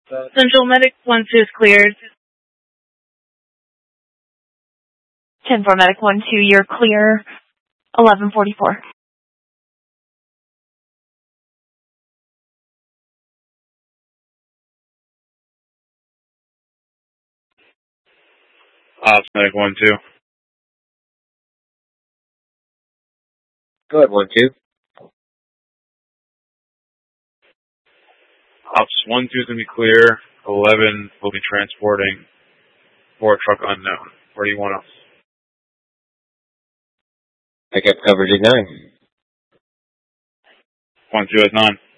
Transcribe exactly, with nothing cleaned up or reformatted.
Central Medic one two is cleared. ten four Medic one two, you're clear. eleven forty-four. Ops Medic one two. Go ahead, one two. Ops one two is going to be clear. eleven will be transporting for truck unknown. Where do you want us? I got coverage at nine. one two at nine.